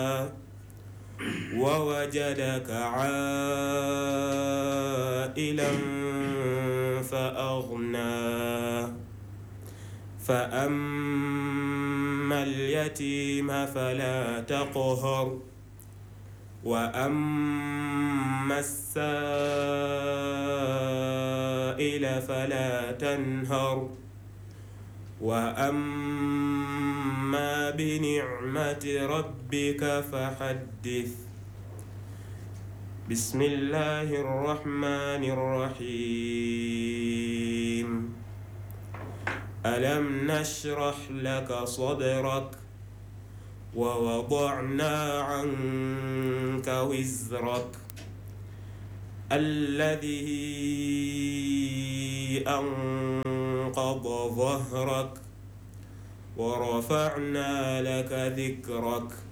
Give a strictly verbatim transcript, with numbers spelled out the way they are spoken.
ووجدك عائلا فأغنى فأما اليتيم فلا تقهر وأما السائل فلا تنهر وأما بنعمة ربك فحدث. بسم الله الرحمن الرحيم. ألم نشرح لك صدرك ووضعنا عنك وزرك الذي أنقض ظهرك ورفعنا لك ذكرك